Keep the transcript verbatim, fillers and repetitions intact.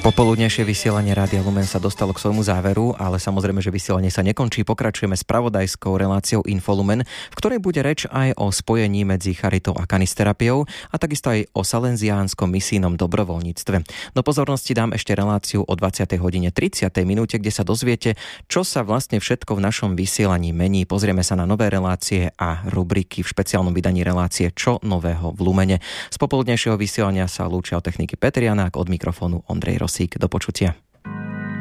Popoludnejšie vysielanie Rádia Lumen sa dostalo k svojmu záveru, ale samozrejme, že vysielanie sa nekončí. Pokračujeme spravodajskou reláciou Infolumen, v ktorej bude reč aj o spojení medzi charitou a kanisterapiou a takisto aj o salenziánskom misijnom dobrovoľníctve. Do pozornosti dám ešte reláciu o dvadsiatej hodine tridsiatej minúte, kde sa dozviete, čo sa vlastne všetko v našom vysielaní mení. Pozrieme sa na nové relácie a rubriky v špeciálnom vydaní relácie Čo nového v Lumene. Z popoludnejšieho vysielania sa lúčia od techniky Peter Janák, od mikrofónu Ondrej Rosík. Do počutia.